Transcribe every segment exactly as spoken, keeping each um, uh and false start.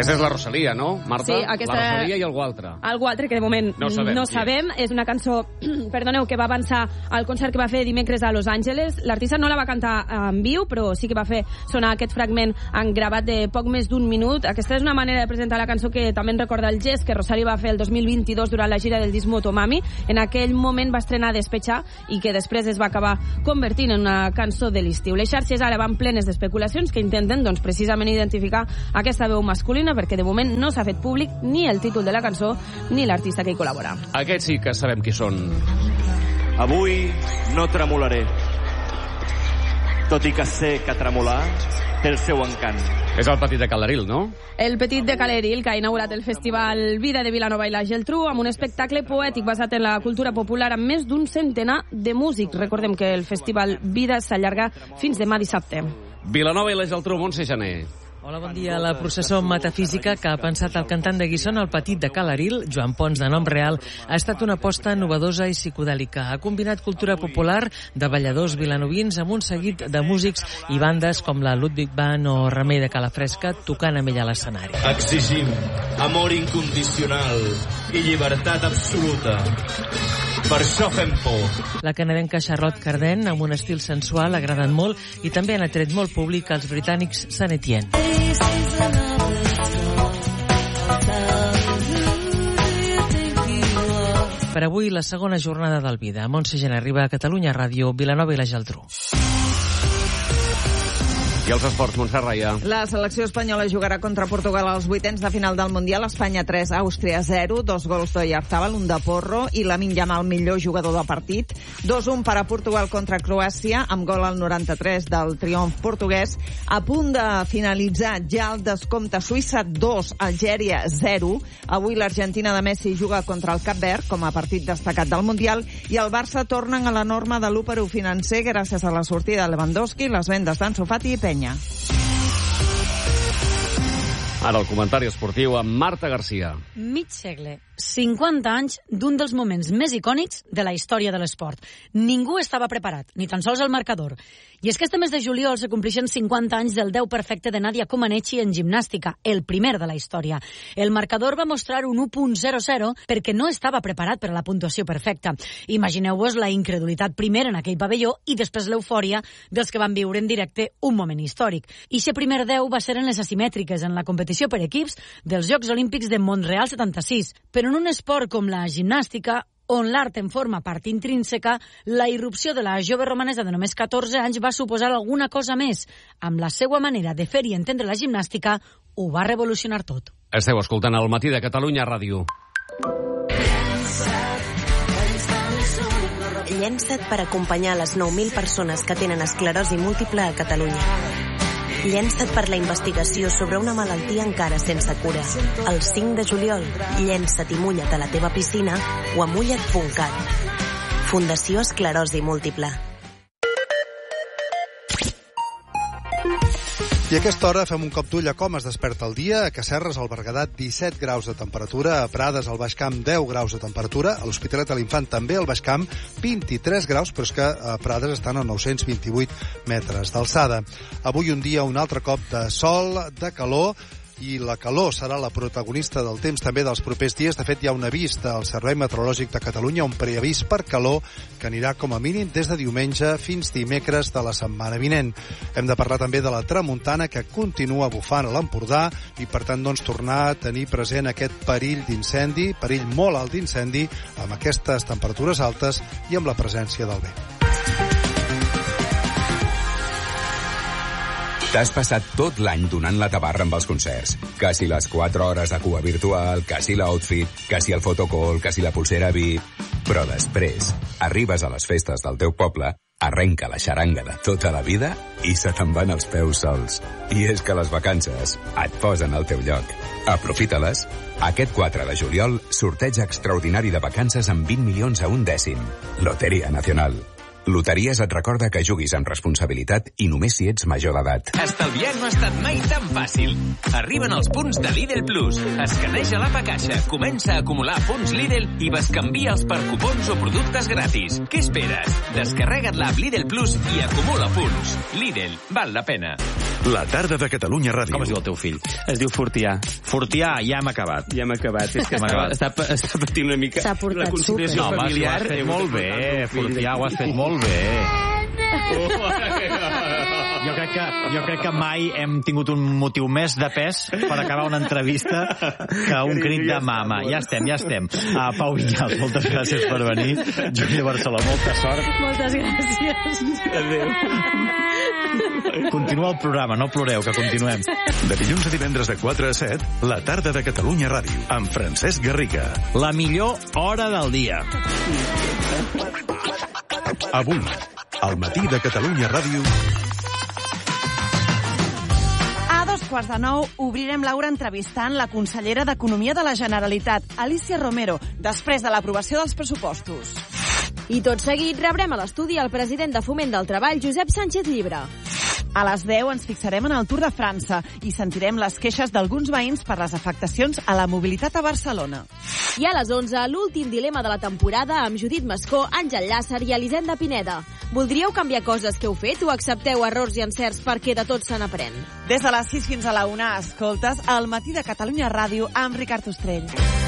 Aquesta és la Rosalia, no, Marta? Sí, aquesta... La Rosalia i algú altre. Algú altre que de moment no sabem. No sabem. És una cançó, perdoneu, que va avançar al concert que va fer dimecres a Los Angeles. L'artista no la va cantar en viu, però sí que va fer sonar aquest fragment en gravat de poc més d'un minut. Aquesta és una manera de presentar la cançó que també ens recorda el gest que Rosalia va fer el dos mil vint-i-dos durant la gira del disc Motomami. En aquell moment va estrenar Despechar i que després es va acabar convertint en una cançó de l'estiu. Les xarxes ara van plenes d'especulacions que intenten doncs, precisament identificar aquesta veu masculina, perquè de moment no s'ha fet públic ni el títol de la cançó ni l'artista que hi col·labora. Aquests sí que sabem qui són. Avui no tremolaré, tot i que sé que tremolar té el seu encant. És el Petit de Caleril, no? El Petit de Caleril, que ha inaugurat el festival Vida de Vilanova i la Geltrú amb un espectacle poètic basat en la cultura popular amb més d'un centenar de músics. Recordem que el festival Vida s'allarga fins demà dissabte. Vilanova i la Geltrú, Montse Janer. Hola, bon dia. La processó metafísica que ha pensat el cantant de Guissona, el Petit de Caleril, Joan Pons, de nom real, ha estat una aposta novedosa i psicodèlica. Ha combinat cultura popular de balladors vilanovins amb un seguit de músics i bandes com la Ludwig Band o Remei de Calafresca tocant amb ella a l'escenari. Exigim amor incondicional i llibertat absoluta. Per això fem por. La canadenca Charlotte Cardin, amb un estil sensual, ha agradat molt i també han atret molt públic als britànics Saint Etienne. Per avui, la segona jornada del Vida. Montse Janer arriba a Catalunya Ràdio, Vilanova i la Geltrú. I els esports, Montserrat Raia. La selecció espanyola jugarà contra Portugal als vuitens de final del Mundial. Espanya tres, Àustria zero, dos gols d'Oyarzabal, un de Porro i Lamine Yamal, millor jugador del partit. dos un per a Portugal contra Croàcia, amb gol al noranta-tres del triomf portuguès. A punt de finalitzar ja el descompte, Suïssa dos, Algèria zero. Avui l'Argentina de Messi juga contra el Cap Verd com a partit destacat del Mundial i el Barça tornen a la norma de l'u per u financer gràcies a la sortida de Lewandowski, les vendes d'Ansu Fati i Penya. Ara el comentari esportiu amb Marta Garcia. Mig segle, cinquanta anys d'un dels moments més icònics de la història de l'esport. Ningú estava preparat, ni tan sols el marcador. I és que este mes de juliol se compleixen cinquanta anys del deu perfecte de Nadia Comaneci en gimnàstica, el primer de la història. El marcador va mostrar un u punt zero zero perquè no estava preparat per a la puntuació perfecta. Imagineu-vos la incredulitat primer en aquell pavelló i després l'eufòria dels que van viure en directe un moment històric. I aquest primer deu va ser en les asimètriques, en la competició per equips dels Jocs Olímpics de Montreal setanta-sis. Però en un esport com la gimnàstica, on l'art en forma part intrínseca, la irrupció de la jove romanesa de només catorze anys va suposar alguna cosa més. Amb la seva manera de fer i entendre la gimnàstica, ho va revolucionar tot. Esteu escoltant el Matí de Catalunya Ràdio. Llença't per acompanyar les nou mil persones que tenen esclerosi múltiple a Catalunya. Llença't per la investigació sobre una malaltia encara sense cura. El cinc de juliol, llença't i mulla't a la teva piscina o a mulla't punt cat. Fundació Esclerosi Múltiple. I a aquesta hora fem un cop d'ull a com es desperta el dia. A Casserres, al Berguedà, disset graus de temperatura. A Prades, al Baix Camp, deu graus de temperatura. A l'Hospitalet de l'Infant, també al Baix Camp, vint-i-tres graus, però és que a Prades estan a nou-cents vint-i-vuit metres d'alçada. Avui un dia, un altre cop de sol, de calor, i la calor serà la protagonista del temps també dels propers dies. De fet, hi ha un avís del Servei Meteorològic de Catalunya, un preavís per calor que anirà com a mínim des de diumenge fins dimecres de la setmana vinent. Hem de parlar també de la tramuntana que continua bufant a l'Empordà i, per tant, doncs, tornar a tenir present aquest perill d'incendi, perill molt alt d'incendi, amb aquestes temperatures altes i amb la presència del vent. T'has passat tot l'any donant la tabarra amb els concerts. Que si les quatre hores de cua virtual, que si l'outfit, que si el fotocall, que si la pulsera V I P... Però després arribes a les festes del teu poble, arrenca la xaranga de tota la vida i se te'n van els peus sols. I és que les vacances et posen al teu lloc. Aprofita-les. Aquest quatre de juliol, sorteig extraordinari de vacances amb vint milions a un dècim. Loteria Nacional. Loteries et recorda que juguis amb responsabilitat i només si ets major d'edat. Estalviar no ha estat mai tan fàcil. Arriben els punts de Lidl Plus. Escaneja l'app a caixa, comença a acumular punts Lidl i bescanvia'ls per cupons o productes gratis. Què esperes? Descarrega't l'app Lidl Plus i acumula punts. Lidl, val la pena. La tarda de Catalunya Ràdio. Com es diu el teu fill? Es diu Fortià. Fortià, ja hem acabat. Ja hem acabat. És que està, està, està patint una mica S'ha portat la conciliació super. familiar. No, ho has fet molt bé, Fortià, ho has fet molt bé. Jo crec, que, jo crec que mai hem tingut un motiu més de pes per acabar una entrevista que un crit de mama. Ja estem, ja estem. Uh, Pau Vinyals, moltes gràcies per venir. Júlia Barceló, molta sort. Moltes gràcies. Adéu. Continua el programa, no ploreu, que continuem. De dilluns a divendres de quatre a set, la tarda de Catalunya Ràdio, amb Francesc Garriga. La millor hora del dia. Avui, al matí de Catalunya Ràdio... A dos quarts de nou obrirem l'hora entrevistant la consellera d'Economia de la Generalitat, Alícia Romero, després de l'aprovació dels pressupostos. I tot seguit rebrem a l'estudi el president de Foment del Treball, Josep Sánchez Llibre. A les deu ens fixarem en el Tour de França i sentirem les queixes d'alguns veïns per les afectacions a la mobilitat a Barcelona. I a les onze, l'últim dilema de la temporada amb Judit Mascó, Àngel Llàcer i Elisenda Pineda. Voldríeu canviar coses que heu fet o accepteu errors i encerts perquè de tot se n'aprèn? Des de les sis fins a la una escoltes El matí de Catalunya Ràdio amb Ricard Ostrell.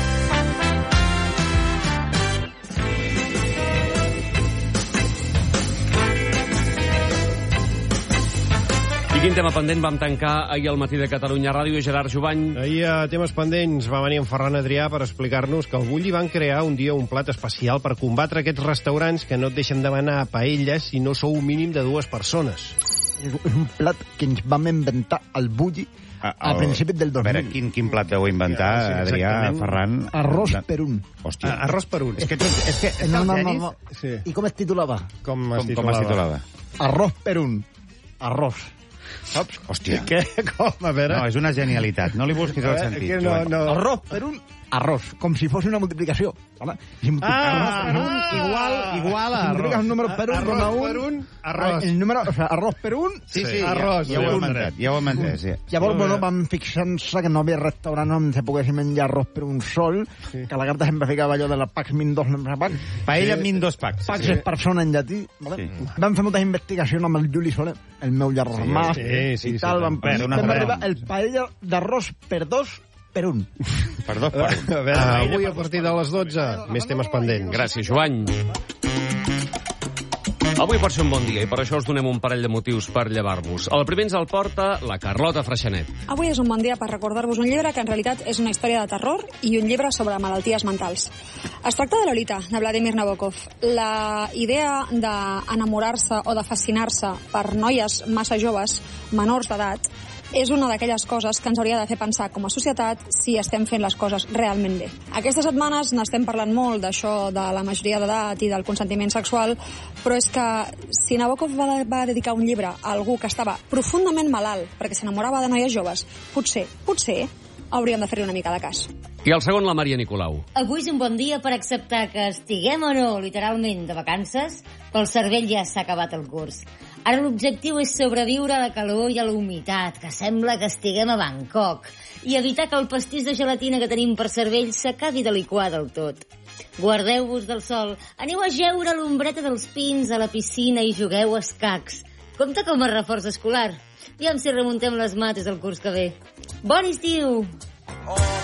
I quin tema pendent vam tancar ahir al matí de Catalunya Ràdio, Gerard Jubany? Ahir a temes pendents va venir en Ferran Adrià per explicar-nos que al Bulli van crear un dia un plat especial per combatre aquests restaurants que no et deixen demanar paelles si no sou un mínim de dues persones. És un plat que ens vam inventar al Bulli a, a principis del dos mil. A veure, quin, quin plat deu inventar, ja, sí, Adrià, Ferran? Arròs per un. Hòstia. A, arròs per un. És que, és que, és no, no, no, no. Sí. I com es titulava? Com es com, titulava? Com es titulava? Arròs per un. Arròs. Saps? Hòstia. Què? Com? A veure... No, és una genialitat. No li busquis el sentit. Que no, no. Arròs per un arròs, com si fos una multiplicació. Vale? Si ah, per un igual, igual a si multipliques un número per un, arròs un, per un, arròs. El número, o sea, arròs per un... Sí, sí, arròs. Ja, ja ho hem entès, ja ho hem entès, sí. Llavors, bueno, vam fixar-se que no havia restaurant on se pogués menjar arròs per un sol, sí. Que a la carta sempre ficava allò de la pax min dos pax. Paella min dos pax. Pax és persona en llatí, vale? Sí. Vam fer moltes investigacions amb el Juli Soler, el meu germà, sí, sí, sí, i tal, sí, vam, sí, vam arribar el paella d'arròs per dos per un. Per dos per un. A veure, avui a partir de les dotze, més temes pendents. Gràcies, Joan. Avui pot ser un bon dia i per això us donem un parell de motius per llevar-vos. El primer ens el porta la Carlota Freixanet. Avui és un bon dia per recordar-vos un llibre que en realitat és una història de terror i un llibre sobre malalties mentals. Es tracta de Lolita, de Vladimir Nabokov. La idea d'enamorar-se o de fascinar-se per noies massa joves, menors d'edat, és una d'aquelles coses que ens hauria de fer pensar com a societat si estem fent les coses realment bé. Aquestes setmanes n'estem parlant molt d'això de la majoria d'edat i del consentiment sexual, però és que si Nabokov va, va dedicar un llibre a algú que estava profundament malalt perquè s'enamorava de noies joves, potser, potser hauríem de fer-li una mica de cas. I el segon, la Maria Nicolau. Avui és un bon dia per acceptar que estiguem o no, literalment, de vacances, pel cervell ja s'ha acabat el curs. Ara l'objectiu és sobreviure a la calor i a la humitat, que sembla que estiguem a Bangkok, i evitar que el pastís de gelatina que tenim per cervell s'acabi de liquar del tot. Guardeu-vos del sol, aneu a jeure a l'ombreta dels pins a la piscina i jugueu a escacs. Compte com a reforç escolar. Aviam si remuntem les mates el curs que ve. Bon estiu! Oh.